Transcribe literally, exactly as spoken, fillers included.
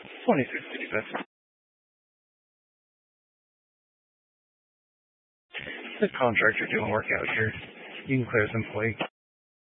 twenty-six fifty-five. The contractor doing work out here. You can clear this employee.